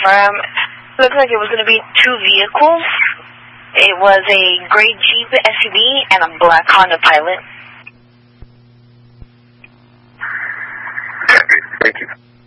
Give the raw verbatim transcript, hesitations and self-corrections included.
confirm, looked like it was going to be two vehicles. It was a gray Jeep S U V and a black Honda Pilot. Okay, thank you.